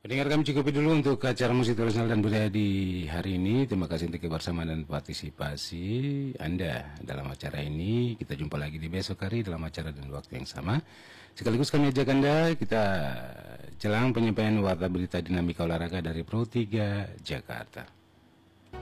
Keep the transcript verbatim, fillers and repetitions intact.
Pendengar, kami cukupi dulu untuk acara musik tradisional dan budaya di hari ini. Terima kasih untuk kebersamaan dan partisipasi Anda dalam acara ini. Kita jumpa lagi di besok hari dalam acara dan waktu yang sama. Sekaligus kami ajak Anda, kita jelang penyampaian warta berita dinamika olahraga dari Pro tiga Jakarta.